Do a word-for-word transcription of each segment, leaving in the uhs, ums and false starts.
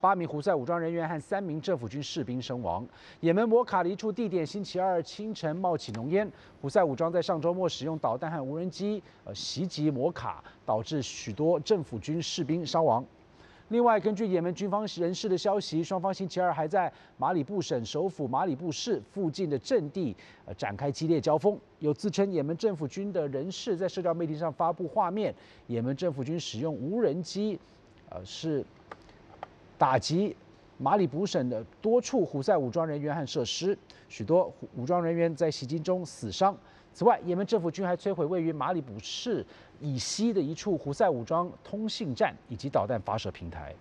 八名胡塞武装人员和三名政府军士兵身亡。也门摩卡的一处地点星期二清晨冒起浓烟，胡塞武装在上周末使用导弹和无人机呃袭击摩卡，导致许多政府军士兵伤亡。 另外，根据也门军方人士的消息，双方星期二还在马里布省首府马里布市附近的阵地呃展开激烈交锋。有自称也门政府军的人士在社交媒体上发布画面，也门政府军使用无人机，呃是打击马里布省的多处胡塞武装人员和设施，许多武装人员在袭击中死伤。 此外，也门政府军还摧毁位于马里布市以西的一处胡塞武装通信站以及导弹发射平台。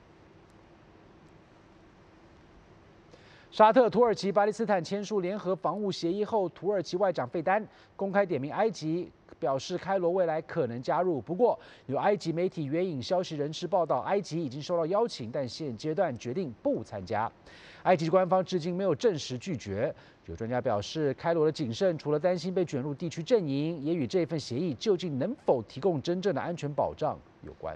沙特、土耳其、巴勒斯坦签署联合防务协议后，土耳其外长费丹公开点名埃及，表示开罗未来可能加入。不过，有埃及媒体援引消息人士报道，埃及已经收到邀请，但现阶段决定不参加。埃及官方至今没有证实拒绝。 有专家表示，开罗的谨慎除了担心被卷入地区阵营，也与这份协议究竟能否提供真正的安全保障有关。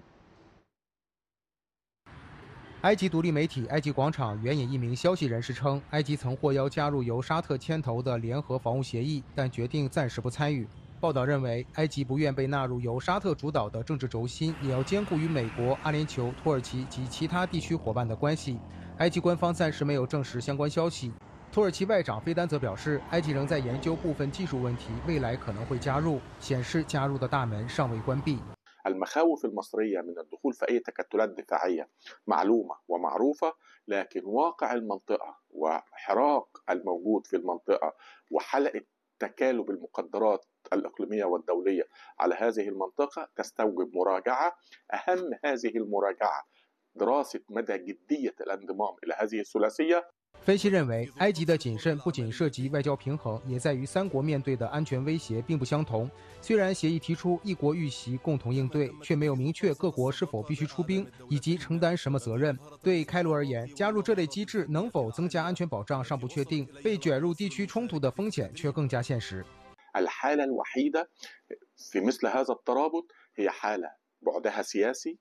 埃及独立媒体埃及广场援引一名消息人士称，埃及曾获邀加入由沙特牵头的联合防务协议，但决定暂时不参与。报道认为，埃及不愿被纳入由沙特主导的政治轴心，也要兼顾与美国、阿联酋、土耳其及其他地区伙伴的关系。埃及官方暂时没有证实相关消息。 土耳其外长费丹则表示，埃及仍在研究部分技术问题，未来可能会加入，显示加入的大门尚未关闭。 المخاوف المصرية من الدخول في أي تكتلات دفاعية معلومة ومعروفة، لكن واقع المنطقة وحراك الموجود في المنطقة وحلقة تكالب المقدرات الإقليمية والدولية على هذه المنطقة تستوجب مراجعة، أهم هذه المراجعة دراسة مدى جدية الانضمام إلى هذه الثلاثية. 分析认为，埃及的谨慎不仅涉及外交平衡，也在于三国面对的安全威胁并不相同。虽然协议提出一国遇袭共同应对，却没有明确各国是否必须出兵以及承担什么责任。对开罗而言，加入这类机制能否增加安全保障尚不确定，被卷入地区冲突的风险却更加现实。 الحالة الوحيدة في مثل هذا الترابط هي حالة بعدها سياسي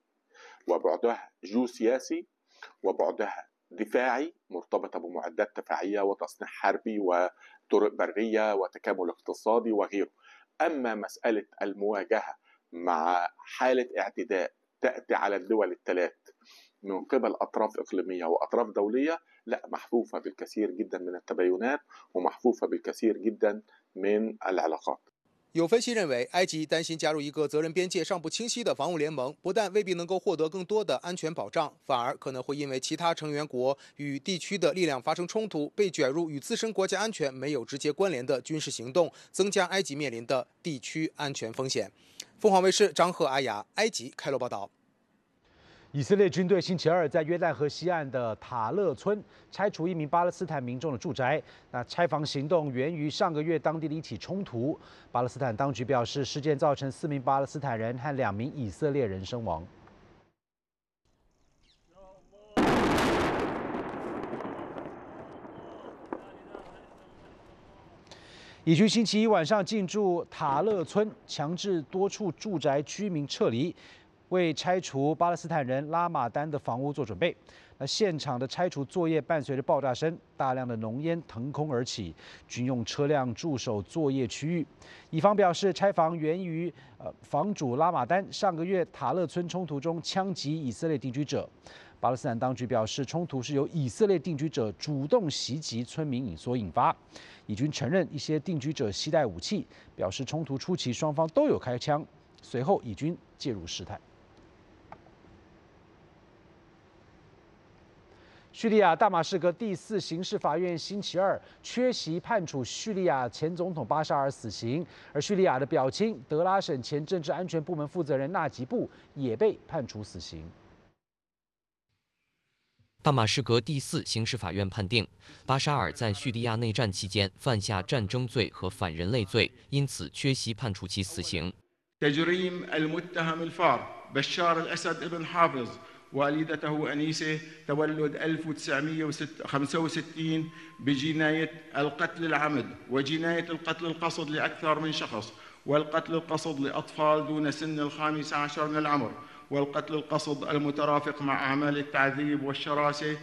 وبعدها جيوسياسي وبعدها دفاعي مرتبطة بمعدات دفاعية وتصنيع حربي وطرق برية وتكامل اقتصادي وغيره. أما مسألة المواجهة مع حالة اعتداء تأتي على الدول الثلاث من قبل أطراف إقليمية وأطراف دولية لا محفوفة بالكثير جدا من التباينات ومحفوفة بالكثير جدا من العلاقات. 有分析认为，埃及担心加入一个责任边界尚不清晰的防务联盟，不但未必能够获得更多的安全保障，反而可能会因为其他成员国与地区的力量发生冲突，被卷入与自身国家安全没有直接关联的军事行动，增加埃及面临的地区安全风险。凤凰卫视张赫阿雅，埃及开罗报道。 以色列军队星期二在约旦河西岸的塔勒村拆除一名巴勒斯坦民众的住宅。那拆房行动源于上个月当地的一起冲突。巴勒斯坦当局表示，事件造成四名巴勒斯坦人和两名以色列人身亡。以军星期一晚上进驻塔勒村，强制多处住宅居民撤离。 为拆除巴勒斯坦人拉马丹的房屋做准备。那现场的拆除作业伴随着爆炸声，大量的浓烟腾空而起，军用车辆驻守作业区域。以方表示，拆房源于呃房主拉马丹上个月塔勒村冲突中枪击以色列定居者。巴勒斯坦当局表示，冲突是由以色列定居者主动袭击村民所引发。以军承认一些定居者携带武器，表示冲突初期双方都有开枪，随后以军介入事态。 叙利亚大马士革第四刑事法院星期二缺席判处叙利亚前总统巴沙尔死刑，而叙利亚的表亲德拉省前政治安全部门负责人纳吉布也被判处死刑。 大马士革第四刑事法院判定，巴沙尔在叙利亚内战期间犯下战争罪和反人类罪，因此缺席判处其死刑。 والدته أنيسة تولد ألف وتسعمئة وخمسة وستين بجناية القتل العمد وجناية القتل القصد لأكثر من شخص والقتل القصد لأطفال دون سن الخامس عشر من العمر والقتل القصد المترافق مع أعمال التعذيب والشراسة